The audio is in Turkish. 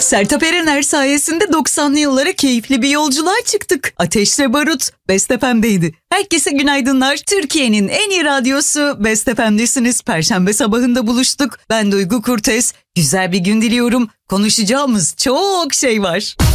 Sertab Erener sayesinde 90'lı yıllara keyifli bir yolculuğa çıktık. Ateşle Barut, Best FM'deydi. Herkese günaydınlar. Türkiye'nin en iyi radyosu Best FM'desiniz. Perşembe sabahında buluştuk. Ben Duygu Kurtes. Güzel bir gün diliyorum. Konuşacağımız çok şey var.